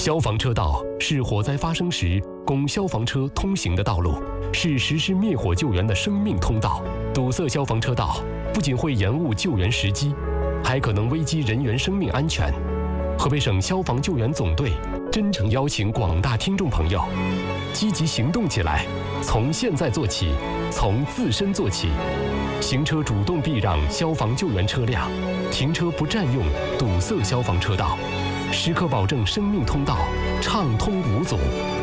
消防车道是火灾发生时供消防车通行的道路，是实施灭火救援的生命通道。堵塞消防车道不仅会延误救援时机，还可能危及人员生命安全。河北省消防救援总队真诚邀请广大听众朋友积极行动起来，从现在做起，从自身做起。行车主动避让消防救援车辆，停车不占用堵塞消防车道，时刻保证生命通道畅通无阻。